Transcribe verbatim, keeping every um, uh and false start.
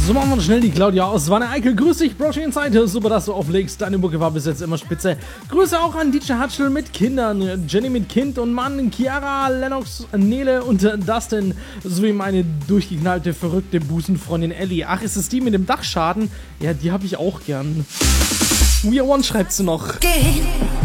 So machen wir schnell die Claudia aus Wanne Eickel. Grüß dich, Broshi Inside. Super, dass du auflegst. Deine Mucke war bis jetzt immer spitze. Grüße auch an D J Hatschel mit Kindern, Jenny mit Kind und Mann, Chiara, Lennox, Nele und Dustin. Sowie meine durchgeknallte, verrückte Busenfreundin Ellie. Ach, ist es die mit dem Dachschaden? Ja, die habe ich auch gern. We Are One schreibt sie noch. Geh